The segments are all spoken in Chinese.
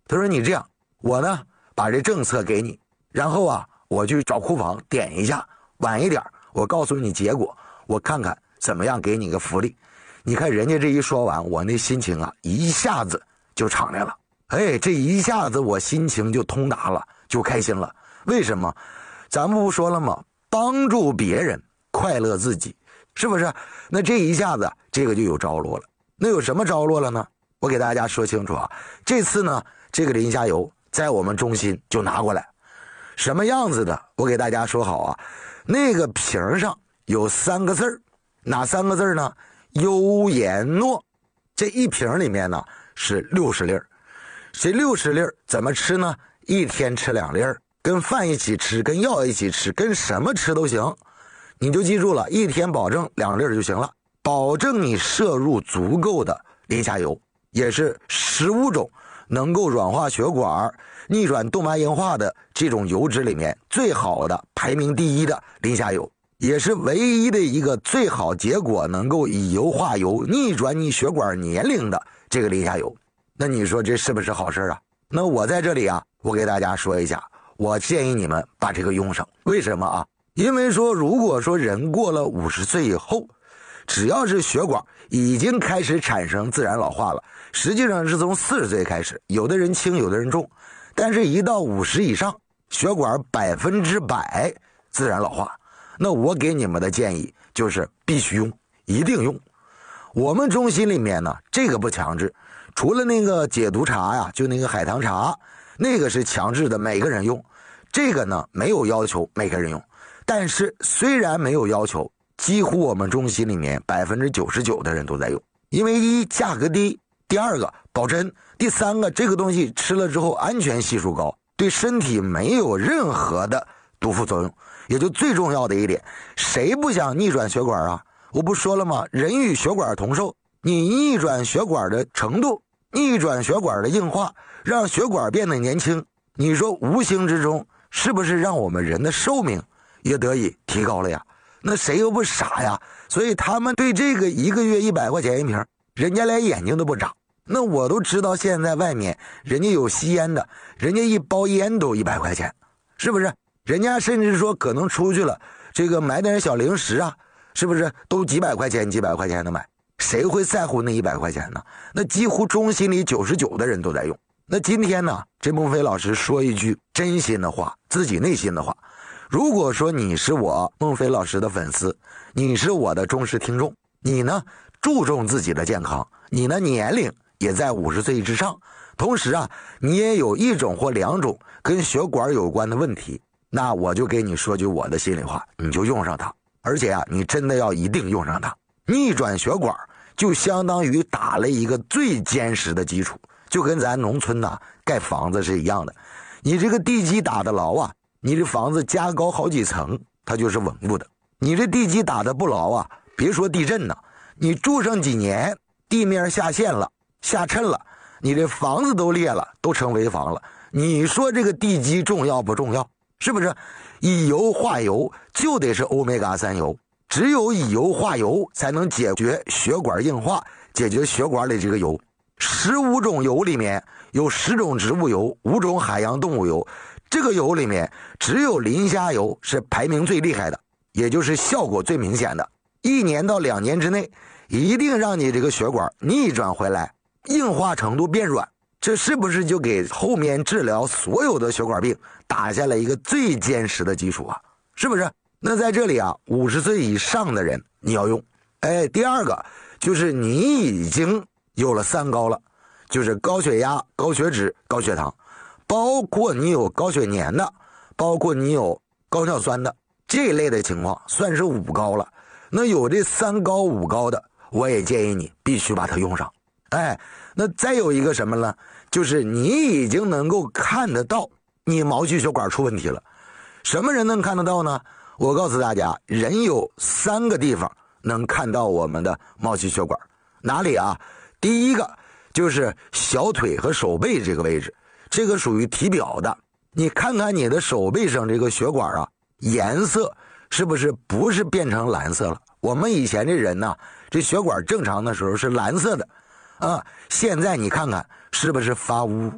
他说你这样，我呢把这政策给你，然后啊我去找库房点一下，晚一点我告诉你结果，我看看怎么样给你个福利。你看人家这一说完，我那心情啊一下子就敞亮了。哎，这一下子我心情就通达了，就开心了。为什么？咱们不说了吗？帮助别人，快乐自己，是不是？那这一下子这个就有着落了。那有什么着落了呢？我给大家说清楚啊。这次呢，这个磷虾油在我们中心就拿过来，什么样子的？我给大家说好啊。那个瓶上有3个字，哪3个字呢？优颜诺。这一瓶里面呢是60粒，这60粒怎么吃呢？一天吃2粒，跟饭一起吃，跟药一起吃，跟什么吃都行。你就记住了，一天保证2粒就行了，保证你摄入足够的磷虾油，也是15种能够软化血管、逆转动脉硬化的这种油脂里面最好的，排名第1的磷虾油，也是唯一的一个最好结果能够以油化油，逆转你血管年龄的这个磷虾油。那你说这是不是好事啊？那我在这里啊，我给大家说一下，我建议你们把这个用上。为什么啊？因为说如果说人过了50岁以后，只要是血管已经开始产生自然老化了，实际上是从40岁开始，有的人轻有的人重，但是一到50以上，血管100%自然老化。那我给你们的建议就是必须用，一定用。我们中心里面呢，这个不强制，除了那个解毒茶呀，就那个海棠茶，那个是强制的，每个人用。这个呢没有要求每个人用，但是虽然没有要求，几乎我们中心里面99%的人都在用。因为一价格低，第二个保真，第三个这个东西吃了之后安全系数高，对身体没有任何的毒副作用。也就最重要的一点，谁不想逆转血管啊？我不说了吗？人与血管同寿，你逆转血管的程度，逆转血管的硬化，让血管变得年轻，你说无形之中是不是让我们人的寿命也得以提高了呀？那谁又不傻呀？所以他们对这个1个月100块钱一瓶，人家连眼睛都不眨。那我都知道现在外面人家有吸烟的，人家一包烟都100块钱，是不是？人家甚至说可能出去了，这个买点小零食啊，是不是都几百块钱的买？谁会在乎那100块钱呢？那几乎中心里99%的人都在用。那今天呢，这孟非老师说一句真心的话，自己内心的话。如果说你是我孟非老师的粉丝，你是我的忠实听众，你呢注重自己的健康，你呢年龄也在50岁之上，同时啊你也有1种或2种跟血管有关的问题，那我就给你说句我的心里话，你就用上它。而且啊你真的要一定用上它。逆转血管就相当于打了一个最坚实的基础，就跟咱农村呐盖房子是一样的。你这个地基打得牢啊，你这房子加高好几层它就是稳固的。你这地基打得不牢啊，别说地震呢，你住上几年，地面下陷了下沉了，你这房子都裂了，都成危房了。你说这个地基重要不重要？是不是？以油化油就得是欧米伽3油，只有以油化油才能解决血管硬化，解决血管里这个油。15种油里面有10种植物油，5种海洋动物油，这个油里面只有磷虾油是排名最厉害的，也就是效果最明显的。1年到2年之内一定让你这个血管逆转回来，硬化程度变软，这是不是就给后面治疗所有的血管病打下了一个最坚实的基础啊？是不是？那在这里啊50岁以上的人你要用。第二个就是你已经有了3高了，就是高血压、高血脂、高血糖，包括你有高血粘的，包括你有高尿酸的，这一类的情况算是5高了。那有这3高5高的，我也建议你必须把它用上。那再有一个什么呢？就是你已经能够看得到你毛细血管出问题了。什么人能看得到呢？我告诉大家，人有3个地方能看到我们的毛细血管。哪里啊？第一个就是小腿和手背这个位置，这个属于体表的。你看看你的手背上这个血管啊，颜色是不是变成蓝色了？我们以前这人呢，这血管正常的时候是蓝色的啊，现在你看看是不是发乌？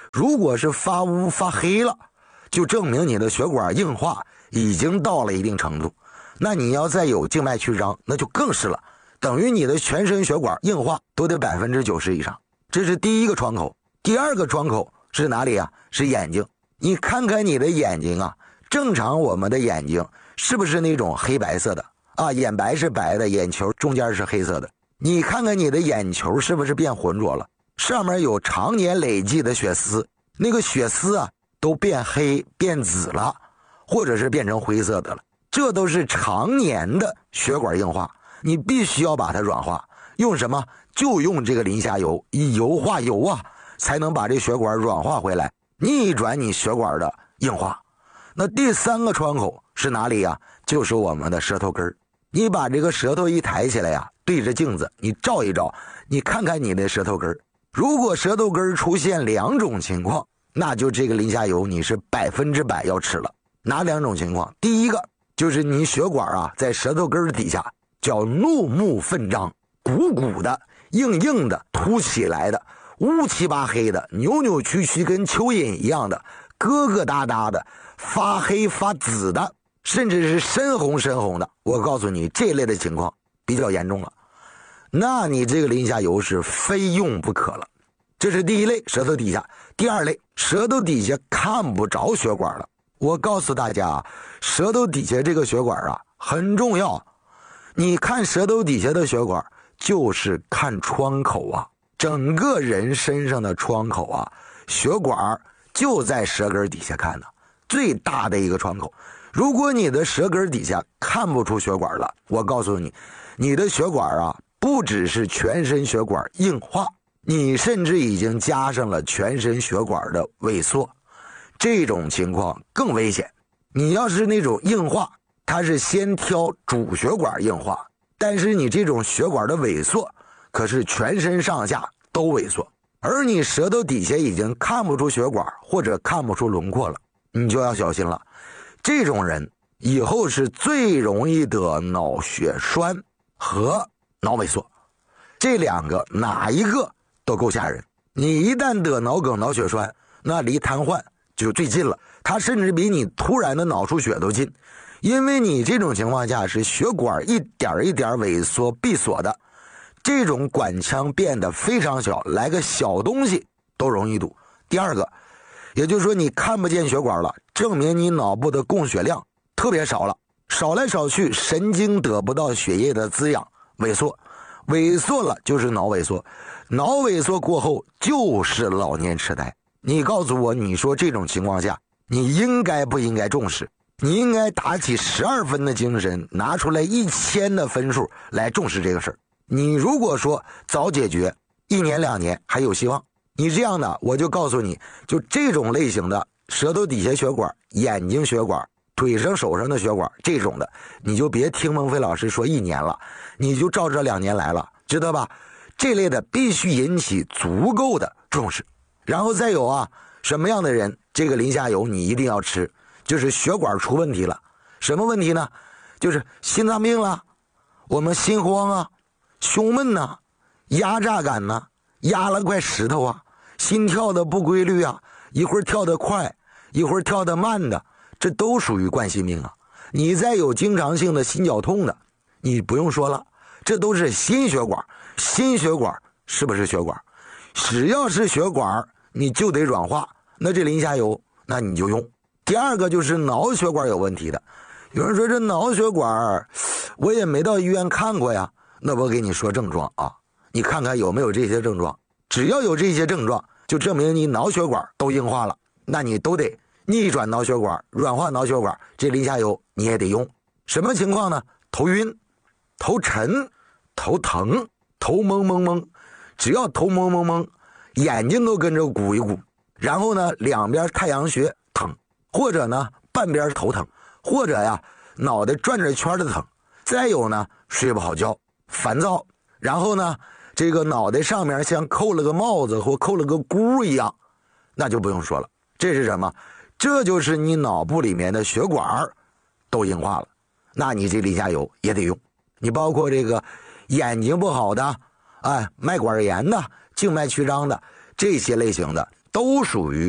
如果是发乌发黑了，就证明你的血管硬化已经到了一定程度。那你要再有静脉曲张，那就更是了，等于你的全身血管硬化都得90%以上。这是第一个窗口。第二个窗口是哪里啊？是眼睛。你看看你的眼睛啊，正常我们的眼睛是不是那种黑白色的啊？眼白是白的，眼球中间是黑色的。你看看你的眼球是不是变浑浊了？上面有常年累积的血丝，那个血丝啊都变黑变紫了，或者是变成灰色的了。这都是常年的血管硬化，你必须要把它软化。用什么？就用这个磷虾油，以油化油啊，才能把这血管软化回来，逆转你血管的硬化。那第三个窗口是哪里呀？就是我们的舌头根儿。你把这个舌头一抬起来呀，对着镜子你照一照，你看看你的舌头根儿。如果舌头根儿出现2种情况，那就这个磷虾油你是100%要吃了。哪2种情况？第一个就是你血管啊在舌头根儿底下叫怒目奋张，鼓鼓的硬硬的凸起来的，乌漆八黑的，扭扭曲曲跟蚯蚓一样的，疙疙瘩瘩的，发黑发紫的，甚至是深红的。我告诉你，这类的情况比较严重了，那你这个磷虾油是非用不可了。这是第一类，舌头底下。第二类，舌头底下看不着血管了。我告诉大家，舌头底下这个血管啊很重要。你看舌头底下的血管，就是看窗口啊，整个人身上的窗口啊，血管就在舌根底下看的，最大的一个窗口。如果你的舌根底下看不出血管了，我告诉你，你的血管啊不只是全身血管硬化，你甚至已经加上了全身血管的萎缩，这种情况更危险。你要是那种硬化，它是先挑主血管硬化，但是你这种血管的萎缩可是全身上下都萎缩，而你舌头底下已经看不出血管或者看不出轮廓了，你就要小心了。这种人以后是最容易得脑血栓和脑萎缩，这2个哪一个都够吓人。你一旦得脑梗脑血栓，那离瘫痪就最近了，它甚至比你突然的脑出血都近。因为你这种情况下是血管一点一点萎缩闭锁的，这种管腔变得非常小，来个小东西都容易堵。第二个，也就是说你看不见血管了，证明你脑部的供血量特别少了，少来少去，神经得不到血液的滋养，萎缩，萎缩了就是脑萎缩，脑萎缩过后就是老年痴呆。你告诉我，你说这种情况下你应该不应该重视？你应该打起12分的精神，拿出来1000的分数来重视这个事儿。你如果说早解决，1年2年还有希望。你这样的，我就告诉你，就这种类型的舌头底下血管、眼睛血管、腿上手上的血管这种的，你就别听孟非老师说1年了，你就照这2年来了，知道吧？这类的必须引起足够的重视。然后再有啊，什么样的人这个磷虾油你一定要吃，就是血管出问题了。什么问题呢？就是心脏病了，我们心慌啊，胸闷呐，压榨感呐，压了块石头啊，心跳的不规律啊，一会儿跳得快，一会儿跳得慢的，这都属于冠心病啊。你再有经常性的心绞痛的，你不用说了，这都是心血管。心血管是不是血管？只要是血管你就得软化，那这磷虾油那你就用。第二个就是脑血管有问题的，有人说这脑血管我也没到医院看过呀，那我给你说症状啊，你看看有没有这些症状。只要有这些症状，就证明你脑血管都硬化了，那你都得逆转脑血管，软化脑血管，这磷虾油你也得用。什么情况呢？头晕、头沉、头疼、头蒙蒙蒙，只要头蒙蒙蒙，眼睛都跟着鼓一鼓，然后呢2边太阳穴疼，或者呢半边头疼，或者呀脑袋转着圈的疼，再有呢睡不好觉，烦躁，然后呢这个脑袋上面像扣了个帽子或扣了个箍一样，那就不用说了。这是什么？这就是你脑部里面的血管都硬化了，那你这磷虾油也得用。你包括这个眼睛不好的，脉管炎的，静脉曲张的，这些类型的都属于